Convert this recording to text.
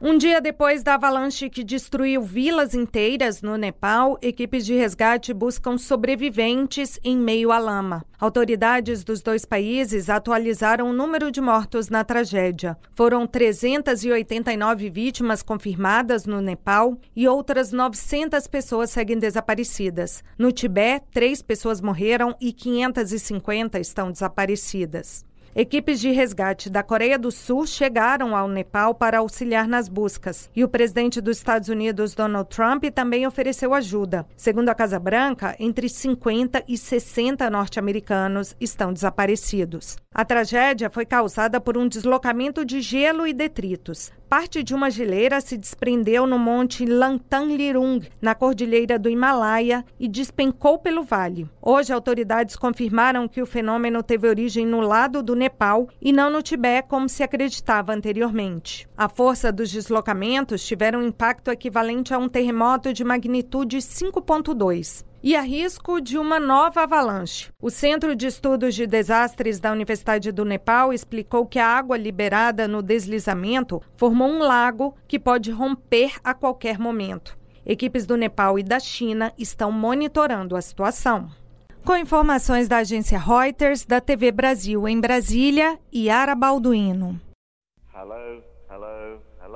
Um dia depois da avalanche que destruiu vilas inteiras no Nepal, equipes de resgate buscam sobreviventes em meio à lama. Autoridades dos dois países atualizaram o número de mortos na tragédia. Foram 389 vítimas confirmadas no Nepal e outras 900 pessoas seguem desaparecidas. No Tibete, 3 pessoas morreram e 550 estão desaparecidas. Equipes de resgate da Coreia do Sul chegaram ao Nepal para auxiliar nas buscas. E o presidente dos Estados Unidos, Donald Trump, também ofereceu ajuda. Segundo a Casa Branca, entre 50 e 60 norte-americanos estão desaparecidos. A tragédia foi causada por um deslocamento de gelo e detritos. Parte de uma geleira se desprendeu no monte Lantang-Lirung, na cordilheira do Himalaia, e despencou pelo vale. Hoje, autoridades confirmaram que o fenômeno teve origem no lado do Nepal e não no Tibete, como se acreditava anteriormente. A força dos deslocamentos tiveram um impacto equivalente a um terremoto de magnitude 5,2. E há risco de uma nova avalanche. O Centro de Estudos de Desastres da Universidade do Nepal explicou que a água liberada no deslizamento formou um lago que pode romper a qualquer momento. Equipes do Nepal e da China estão monitorando a situação. Com informações da agência Reuters, da TV Brasil em Brasília, Yara Balduino. Hello.